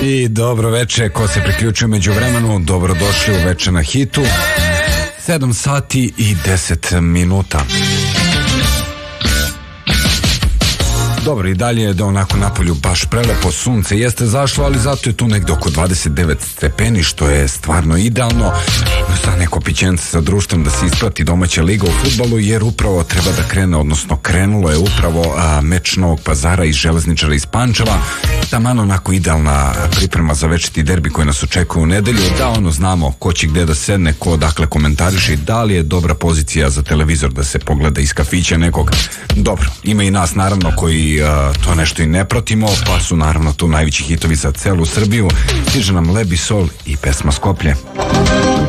I dobro veče, ko se priključuje među vremenu, dobrodošli u Veče na hitu. 7 sati i 10 minuta. Dobro, i dalje je da onako napolju baš prelepo, sunce jeste zašlo, ali zato je tu negde oko 29 stepeni, što je stvarno idealno za neko pićence sa društvom da se isprati domaća liga u fudbalu, jer upravo treba da krene, odnosno krenulo je upravo meč Novog Pazara i Železničara iz Pančeva. Taman onako idealna priprema za večiti derbi koji nas očekuje u nedelju, da znamo ko će gde da sedne, ko dakle komentariše, da li je dobra pozicija za televizor da se pogleda iz kafića nekog. Dobro, ima i nas naravno koji to nešto i ne pratimo, pa su naravno tu najveći hitovi za celu Srbiju. Stiže nam Lebi Sol i pesma Skoplje.